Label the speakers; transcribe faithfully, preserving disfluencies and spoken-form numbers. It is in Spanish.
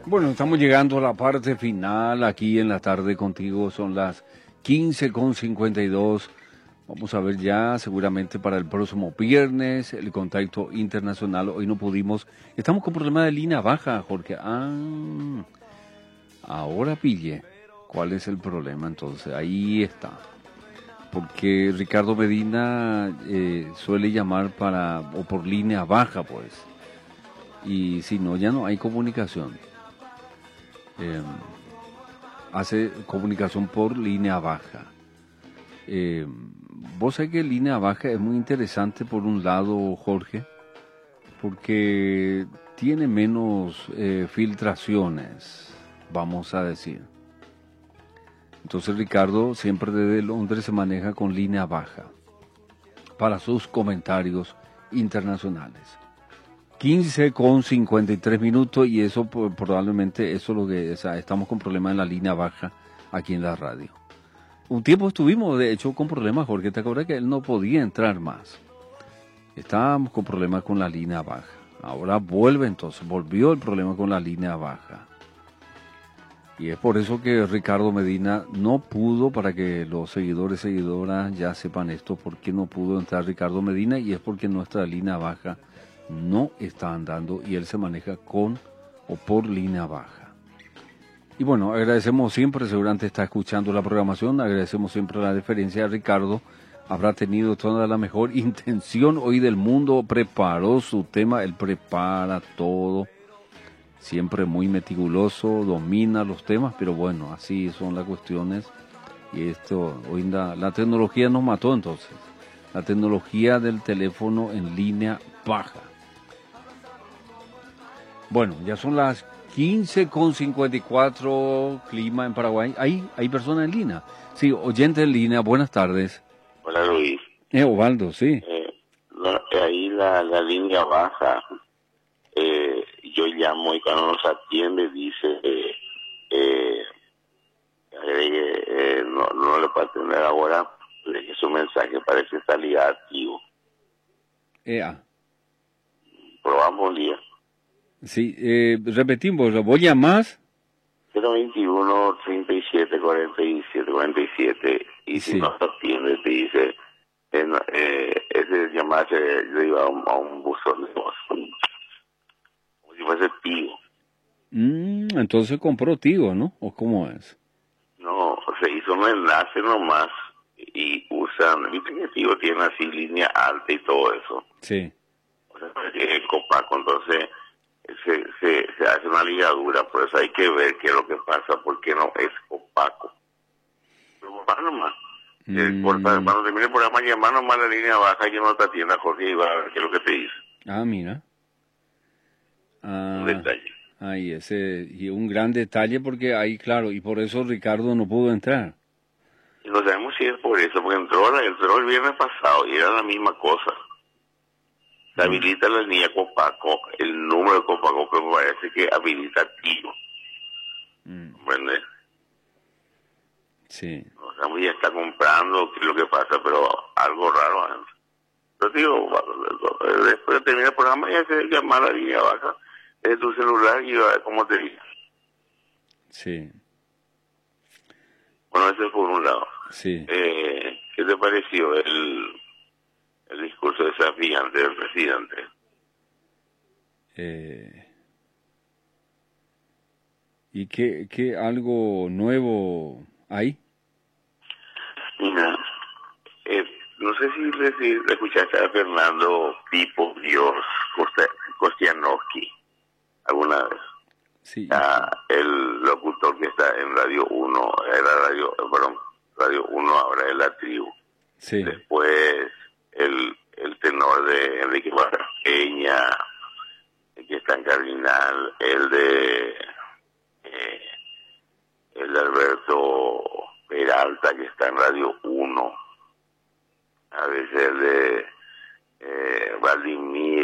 Speaker 1: Bueno, estamos llegando a la parte final aquí en la tarde contigo. Son las quince con cincuenta y dos. Vamos a ver ya seguramente para el próximo viernes el contacto internacional. Hoy no pudimos. Estamos con problema de línea baja, Jorge. Ah, ahora pille. ¿Cuál es el problema? Entonces, ahí está. Porque Ricardo Medina eh, suele llamar para, o por línea baja, pues. Y si no, ya no hay comunicación. Eh, hace comunicación por línea baja. Eh, vos sabés que línea baja es muy interesante por un lado, Jorge, porque tiene menos eh, filtraciones, vamos a decir. Entonces Ricardo siempre desde Londres se maneja con línea baja para sus comentarios internacionales. quince con cincuenta y tres minutos y eso probablemente eso es lo que, o sea, estamos con problemas en la línea baja aquí en la radio. Un tiempo estuvimos de hecho con problemas, Jorge, ¿te acuerdas que él no podía entrar más? Estábamos con problemas con la línea baja. Ahora vuelve entonces, volvió el problema con la línea baja. Y es por eso que Ricardo Medina no pudo, para que los seguidores y seguidoras ya sepan esto, por qué no pudo entrar Ricardo Medina, y es porque nuestra línea baja no está andando y él se maneja con o por línea baja. Y bueno, agradecemos siempre, seguramente está escuchando la programación, agradecemos siempre la deferencia de Ricardo. Habrá tenido toda la mejor intención hoy del mundo, preparó su tema, él prepara todo, siempre muy meticuloso, domina los temas, pero bueno, así son las cuestiones. Y esto, hoy la, la tecnología nos mató entonces, la tecnología del teléfono en línea baja. Bueno, ya son las quince con cincuenta y cuatro, clima en Paraguay. ¿Hay, hay personas en línea? Sí, oyente en línea, buenas tardes.
Speaker 2: Hola Luis.
Speaker 1: Eh, Ovaldo, sí.
Speaker 2: Eh, la, ahí la, la línea baja, eh, yo llamo y cuando nos atiende dice, eh, eh, agregue, eh, no, no le puedo atender ahora, deje su mensaje, parece salir activo.
Speaker 1: Eh, ah.
Speaker 2: Probamos un día.
Speaker 1: Sí, eh, repetimos, ¿vos llamás?
Speaker 2: cero veintiuno, treinta y siete, cuarenta y siete, cuarenta y siete, y si
Speaker 1: Sí.
Speaker 2: no te atiende te dice, eh, no, eh, ese llamado se lleva a un, a un buzón de voz, como si fuese tío.
Speaker 1: Mm, entonces compró Tigo, ¿no? ¿O cómo es?
Speaker 2: No, se hizo un enlace nomás y usan, viste que Tigo tiene así línea alta y todo eso.
Speaker 1: Sí.
Speaker 2: O sea, es el copaco, entonces se, se, se hace una ligadura, por eso hay que ver qué es lo que pasa, porque no es copaco. Pero va nomás.
Speaker 1: Mm.
Speaker 2: Eh, por- cuando termine el programa, llamar nomás la línea baja, yo no te atienda, Jorge, y va a ver qué es lo que te dice.
Speaker 1: Ah, mira.
Speaker 2: Un
Speaker 1: Ah,
Speaker 2: detalle.
Speaker 1: ahí ese, y un gran detalle porque ahí, claro, y por eso Ricardo no pudo entrar.
Speaker 2: Y no sabemos si es por eso, porque entró, la- entró el viernes pasado y era la misma cosa. Se habilita la línea Copaco, el número de Copaco que me parece que habilita Tigo.
Speaker 1: Mm.
Speaker 2: ¿Verdad?
Speaker 1: Sí.
Speaker 2: O sea, ya está comprando, qué es lo que pasa, pero algo raro antes. Yo digo, después de terminar el programa, ya se llama a la línea baja de tu celular y va a ver cómo te diga.
Speaker 1: Sí.
Speaker 2: Bueno, eso es por un lado.
Speaker 1: Sí.
Speaker 2: Eh, ¿Qué te pareció el, el discurso desafiante del presidente?
Speaker 1: Eh, ¿Y qué, qué algo nuevo hay?
Speaker 2: Mira, eh, no sé si le, si le escuchaste a Fernando Pipo Dios Kostianowski alguna vez.
Speaker 1: Sí.
Speaker 2: Ah, el locutor que está en Radio uno, era Radio, perdón, Radio uno ahora es La Tribu.
Speaker 1: Sí.
Speaker 2: Después el, el tenor de Enrique Barraqueña, el que está en Cardinal, el de eh, el de Alberto Peralta que está en Radio uno, a veces el de eh, Valdimir,